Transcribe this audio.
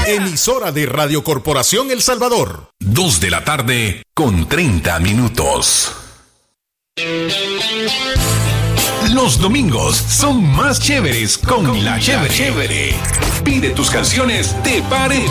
Emisora de Radio Corporación El Salvador. 2:30 Los domingos son más chéveres con La Chévere. Pide tus canciones, te pare